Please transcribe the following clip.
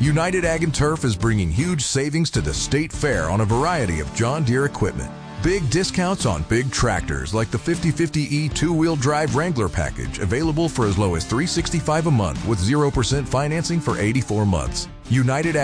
United Ag and Turf is bringing huge savings to the state fair on a variety of John Deere equipment. Big discounts on big tractors like the 5050E two-wheel drive Wrangler package, available for as low as $365 a month with 0% financing for 84 months. United